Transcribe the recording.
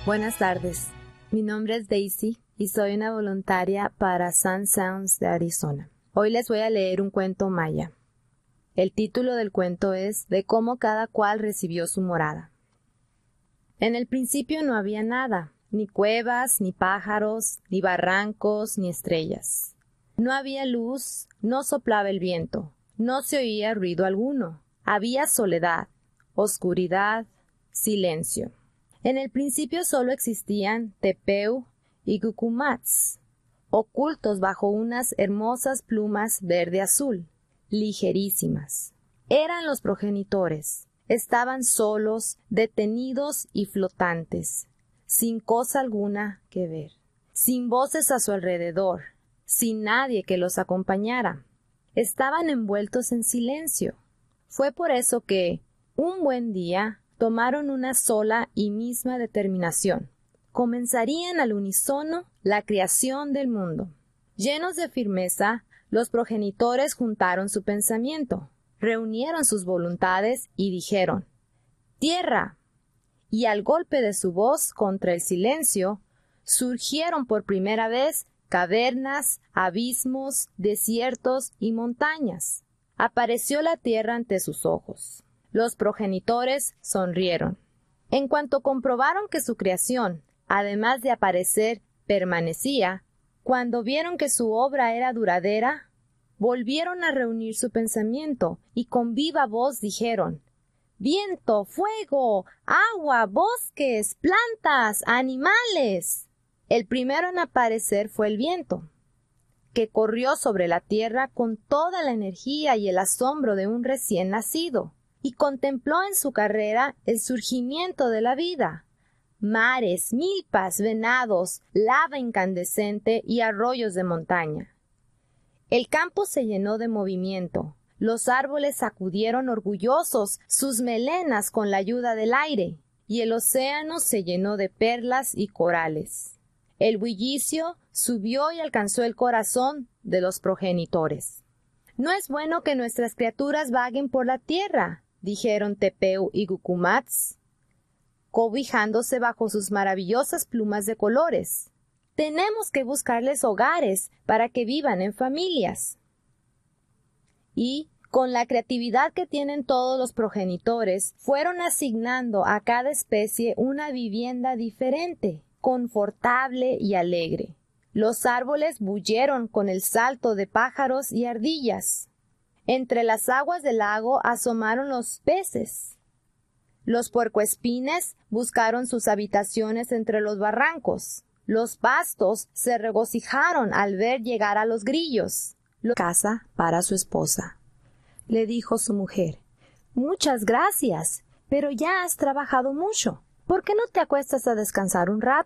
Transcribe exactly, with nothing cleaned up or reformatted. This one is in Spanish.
Buenas tardes, mi nombre es Daisy y soy una voluntaria para Sun Sounds de Arizona. Hoy les voy a leer un cuento maya. El título del cuento es De cómo cada cual recibió su morada. En el principio no había nada, ni cuevas, ni pájaros, ni barrancos, ni estrellas. No había luz, no soplaba el viento, no se oía ruido alguno. Había soledad, oscuridad, silencio. En el principio solo existían Tepeu y Cucumats, ocultos bajo unas hermosas plumas verde-azul, ligerísimas. Eran los progenitores. Estaban solos, detenidos y flotantes, sin cosa alguna que ver, sin voces a su alrededor, sin nadie que los acompañara. Estaban envueltos en silencio. Fue por eso que, un buen día, tomaron una sola y misma determinación. Comenzarían al unísono la creación del mundo. Llenos de firmeza, los progenitores juntaron su pensamiento, reunieron sus voluntades y dijeron, ¡Tierra! Y al golpe de su voz contra el silencio, surgieron por primera vez cavernas, abismos, desiertos y montañas. Apareció la tierra ante sus ojos. Los progenitores sonrieron. En cuanto comprobaron que su creación, además de aparecer, permanecía, cuando vieron que su obra era duradera, volvieron a reunir su pensamiento y con viva voz dijeron, «Viento, fuego, agua, bosques, plantas, animales». El primero en aparecer fue el viento, que corrió sobre la tierra con toda la energía y el asombro de un recién nacido, y contempló en su carrera el surgimiento de la vida. Mares, milpas, venados, lava incandescente y arroyos de montaña. El campo se llenó de movimiento. Los árboles sacudieron orgullosos sus melenas con la ayuda del aire, y el océano se llenó de perlas y corales. El bullicio subió y alcanzó el corazón de los progenitores. «No es bueno que nuestras criaturas vaguen por la tierra», dijeron Tepeu y Cucumats, cobijándose bajo sus maravillosas plumas de colores. «Tenemos que buscarles hogares para que vivan en familias». Y, con la creatividad que tienen todos los progenitores, fueron asignando a cada especie una vivienda diferente, confortable y alegre. Los árboles bulleron con el salto de pájaros y ardillas. Entre las aguas del lago asomaron los peces. Los puercoespines buscaron sus habitaciones entre los barrancos. Los pastos se regocijaron al ver llegar a los grillos. Casa para su esposa. Le dijo su mujer, «Muchas gracias, pero ya has trabajado mucho. ¿Por qué no te acuestas a descansar un rato?»